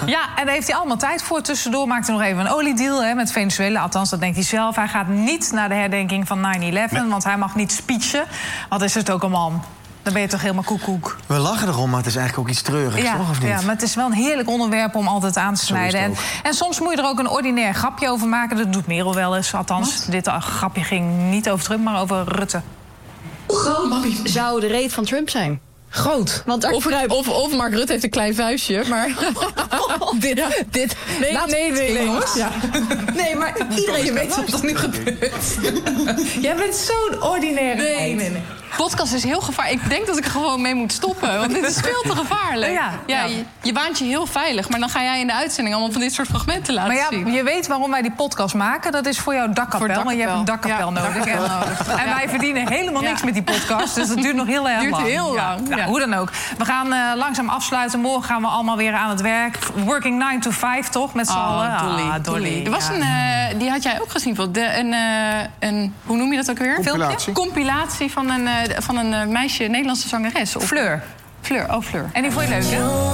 Ja, en daar heeft hij allemaal tijd voor. Tussendoor maakt hij nog even een oliedeal met Venezuela. Althans, dat denkt hij zelf. Hij gaat niet naar de herdenking van 9/11, want hij mag niet speechen. Wat is het ook een man? Dan ben je toch helemaal koekoek. We lachen erom, maar het is eigenlijk ook iets treurigs, toch? Of niet? Ja, maar het is wel een heerlijk onderwerp om altijd aan te snijden. En soms moet je er ook een ordinair grapje over maken. Dat doet Merel wel eens. Althans, dit grapje ging niet over Trump, maar over Rutte. Hoe groot zou de reet van Trump zijn? Groot. Want Of Mark Rutte heeft een klein vuistje, maar... dit. Nee, jongens. Ja. Nee, maar iedereen weet wat er nu gebeurt. Jij bent zo'n ordinaire... Nee. Podcast is heel gevaarlijk. Ik denk dat ik er gewoon mee moet stoppen, want dit is veel te gevaarlijk. Je waant je heel veilig, maar dan ga jij in de uitzending allemaal van dit soort fragmenten laten zien. Maar je weet waarom wij die podcast maken. Dat is voor jouw dakkapel, want je hebt een dakkapel nodig. En wij verdienen helemaal niks met die podcast, dus dat duurt nog heel erg lang. Duurt heel lang. Hoe dan ook. We gaan langzaam afsluiten. Morgen gaan we allemaal weer aan het werk. Working 9 to 5, toch? Met z'n allen. Dolly. Er was die had jij ook gezien. Hoe noem je dat ook weer? Compilatie. Compilatie van een meisje, Nederlandse zangeres. Fleur. Fleur. En die vond je leuk, hè?